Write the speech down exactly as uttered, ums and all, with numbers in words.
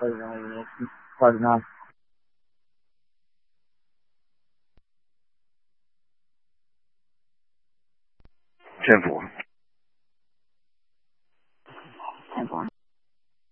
快点啊！ 政府。 太棒了。